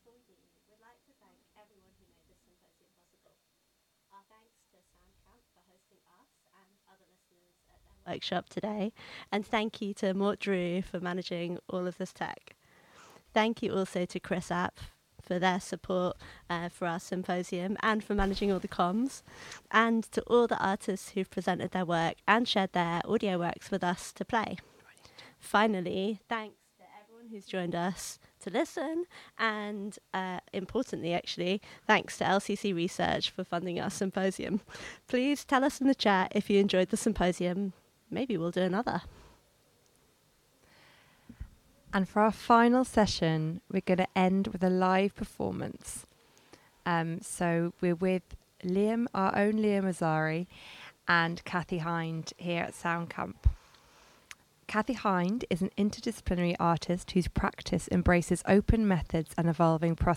before we do, we'd like to thank everyone who made this symposium possible. Our thanks to Soundcamp for hosting us and other listeners at their workshop today, and thank you to Mort Drew for managing all of this tech. Thank you also to Chris App for their support for our symposium and for managing all the comms, and to all the artists who've presented their work and shared their audio works with us to play. Finally, thanks to everyone who's joined us to listen, and importantly, actually, thanks to LCC Research for funding our symposium. Please tell us in the chat if you enjoyed the symposium. Maybe we'll do another. And for our final session, we're going to end with a live performance. So we're with Liam, our own Liam Azari, and Kathy Hind here at Soundcamp. Kathy Hind is an interdisciplinary artist whose practice embraces open methods and evolving processes.